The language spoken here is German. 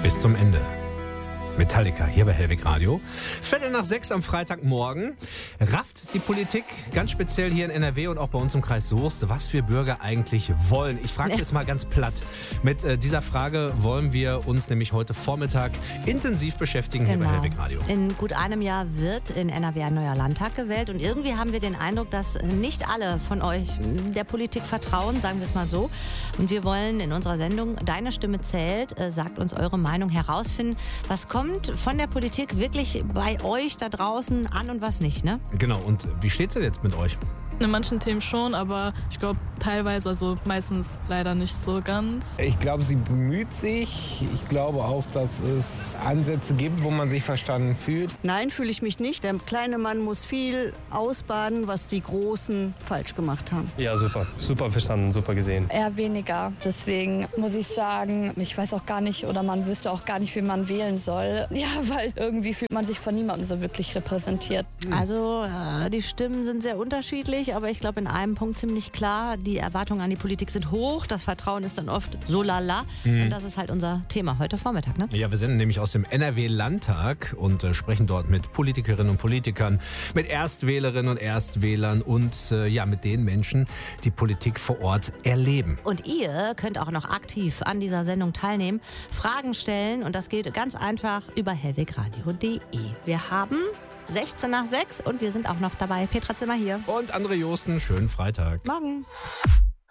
Bis zum Ende. Metallica, hier bei Hellwig Radio. 5:45 am Freitagmorgen. Rafft die Politik, ganz speziell hier in NRW und auch bei uns im Kreis Soest, was wir Bürger eigentlich wollen? Ich frage es jetzt mal ganz platt. Mit dieser Frage wollen wir uns nämlich heute Vormittag intensiv beschäftigen hier bei Hellwig Radio. In gut einem Jahr wird in NRW ein neuer Landtag gewählt und irgendwie haben wir den Eindruck, dass nicht alle von euch der Politik vertrauen, sagen wir es mal so. Und wir wollen in unserer Sendung Deine Stimme zählt, sagt uns eure Meinung, herausfinden, was kommt von der Politik wirklich bei euch da draußen an und was nicht, ne? Genau, und wie steht's denn jetzt mit euch? In manchen Themen schon, aber ich glaube teilweise, also meistens leider nicht so ganz. Ich glaube, sie bemüht sich. Ich glaube auch, dass es Ansätze gibt, wo man sich verstanden fühlt. Nein, fühle ich mich nicht. Der kleine Mann muss viel ausbaden, was die Großen falsch gemacht haben. Ja, super. Super verstanden, super gesehen. Eher weniger. Deswegen muss ich sagen, ich weiß auch gar nicht oder man wüsste auch gar nicht, wie man wählen soll. Ja, weil irgendwie fühlt man sich von niemandem so wirklich repräsentiert. Also die Stimmen sind sehr unterschiedlich, aber ich glaube in einem Punkt ziemlich klar, die Erwartungen an die Politik sind hoch, das Vertrauen ist dann oft so lala und das ist halt unser Thema heute Vormittag, ne? Ja, wir senden nämlich aus dem NRW-Landtag und sprechen dort mit Politikerinnen und Politikern, mit Erstwählerinnen und Erstwählern und mit den Menschen, die Politik vor Ort erleben. Und ihr könnt auch noch aktiv an dieser Sendung teilnehmen, Fragen stellen und das geht ganz einfach über hellwigradio.de. Wir haben 6:16 und wir sind auch noch dabei. Petra Zimmer hier. Und André Josten, schönen Freitag. Morgen.